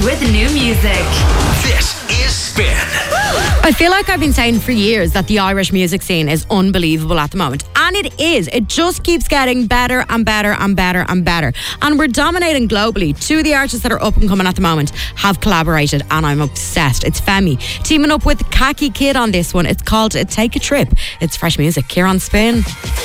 with new music. This is Spin. I feel like I've been saying for years that the Irish music scene is unbelievable at the moment. And it is. It just keeps getting better and better and better and better. And we're dominating globally. Two of the artists that are up and coming at the moment have collaborated, and I'm obsessed. It's Femi teaming up with Khaki Kid on this one. It's called Take a Trip. It's fresh music here on Spin.